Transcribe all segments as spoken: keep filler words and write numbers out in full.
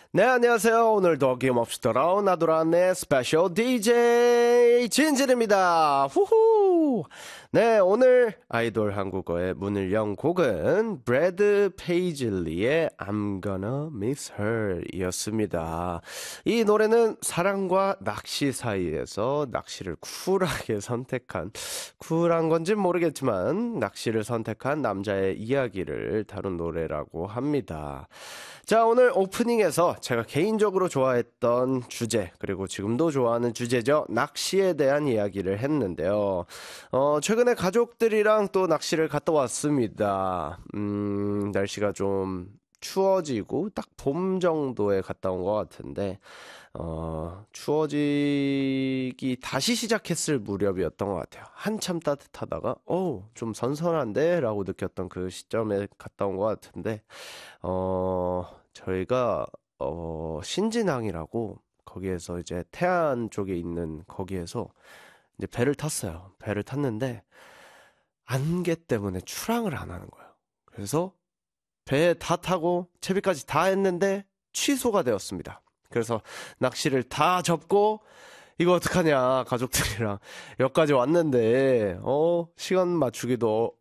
네, 안녕하세요. 오늘도 어김없이 돌아온 나도란의 스페셜 디제이 진진입니다. 후후. 네, 오늘 아이돌 한국어의 문을 연 곡은 브래드 페이즐리의 I'm Gonna Miss Her 이었습니다. 이 노래는 사랑과 낚시 사이에서 낚시를 쿨하게 선택한, 쿨한 건진 모르겠지만 낚시를 선택한 남자의 이야기를 다룬 노래라고 합니다. 자, 오늘 오프닝에서 제가 개인적으로 좋아했던 주제, 그리고 지금도 좋아하는 주제죠. 낚시에 대한 이야기를 했는데요. 어, 최근에 가족들이랑 또 낚시를 갔다 왔습니다. 음, 날씨가 좀 추워지고 딱 봄 정도에 갔다 온 것 같은데, 어, 추워지기 다시 시작했을 무렵이었던 것 같아요. 한참 따뜻하다가, 어, 좀 선선한데? 라고 느꼈던 그 시점에 갔다 온 것 같은데, 어, 저희가, 어, 신진항이라고, 거기에서 이제 태안 쪽에 있는 거기에서 이제 배를 탔어요. 배를 탔는데, 안개 때문에 출항을 안 하는 거예요. 그래서 배 다 타고 채비까지 다 했는데 취소가 되었습니다. 그래서 낚시를 다 접고 이거 어떡하냐 가족들이랑 여기까지 왔는데 어 시간 맞추기도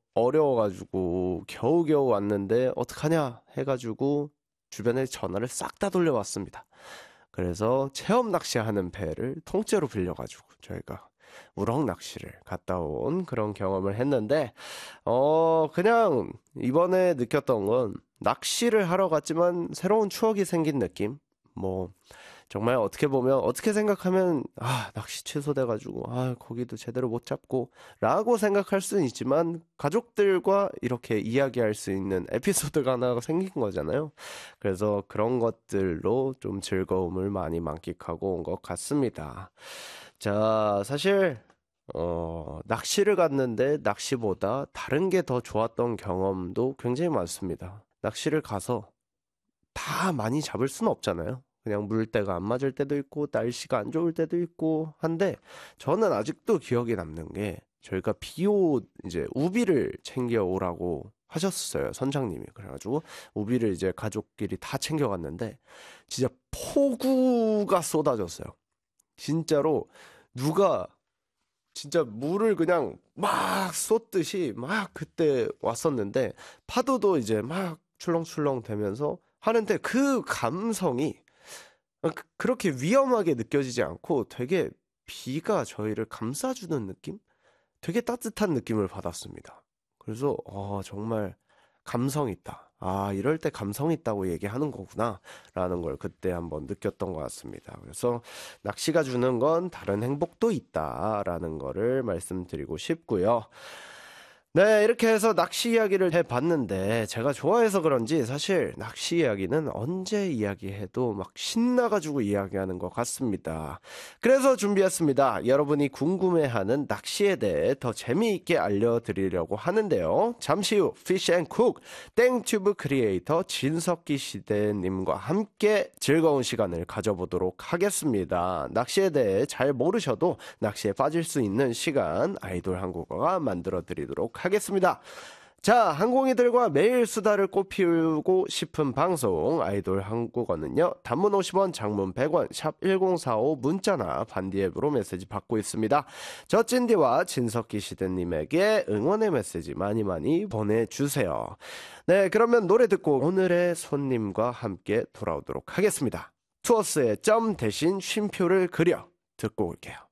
어려워가지고 겨우겨우 왔는데 어떡하냐 해가지고 주변에 전화를 싹 다 돌려왔습니다. 그래서 체험 낚시하는 배를 통째로 빌려가지고 저희가 우럭 낚시를 갔다 온 그런 경험을 했는데 어 그냥 이번에 느꼈던 건 낚시를 하러 갔지만 새로운 추억이 생긴 느낌. 뭐 정말 어떻게 보면 어떻게 생각하면 아 낚시 취소돼가지고 아 거기도 제대로 못 잡고 라고 생각할 수는 있지만 가족들과 이렇게 이야기할 수 있는 에피소드가 하나가 생긴 거잖아요. 그래서 그런 것들로 좀 즐거움을 많이 만끽하고 온 것 같습니다. 자, 사실 어, 낚시를 갔는데 낚시보다 다른 게 더 좋았던 경험도 굉장히 많습니다. 낚시를 가서 다 많이 잡을 수는 없잖아요. 그냥 물때가 안 맞을 때도 있고 날씨가 안 좋을 때도 있고 한데 저는 아직도 기억에 남는 게 저희가 비옷 이제 우비를 챙겨 오라고 하셨어요. 선장님이. 그래가지고 우비를 이제 가족끼리 다 챙겨갔는데 진짜 폭우가 쏟아졌어요. 진짜로 누가 진짜 물을 그냥 막 쏟듯이 막 그때 왔었는데 파도도 이제 막 출렁출렁 되면서 하는데 그 감성이 그- 그렇게 위험하게 느껴지지 않고 되게 비가 저희를 감싸주는 느낌? 되게 따뜻한 느낌을 받았습니다. 그래서 어, 정말 감성 있다. 아, 이럴 때 감성 있다고 얘기하는 거구나. 라는 걸 그때 한번 느꼈던 것 같습니다. 그래서 낚시가 주는 건 다른 행복도 있다. 라는 거를 말씀드리고 싶고요. 네, 이렇게 해서 낚시 이야기를 해봤는데 제가 좋아해서 그런지 사실 낚시 이야기는 언제 이야기해도 막 신나가지고 이야기하는 것 같습니다. 그래서 준비했습니다. 여러분이 궁금해하는 낚시에 대해 더 재미있게 알려드리려고 하는데요. 잠시 후 피쉬앤쿡 땡튜브 크리에이터 진석기 시대님과 함께 즐거운 시간을 가져보도록 하겠습니다. 낚시에 대해 잘 모르셔도 낚시에 빠질 수 있는 시간 아이돌 한국어가 만들어드리도록 하겠습니다. 자, 항공이들과 매일 수다를 꽃피우고 싶은 방송 아이돌 한국어는요. 단문 오십 원, 장문 백 원, 샵 일공사오 문자나 반디 앱으로 메시지 받고 있습니다. 저 찐디와 진석기 시대님에게 응원의 메시지 많이 많이 보내주세요. 네, 그러면 노래 듣고 오늘의 손님과 함께 돌아오도록 하겠습니다. 투어스의 점 대신 쉼표를 그려 듣고 올게요.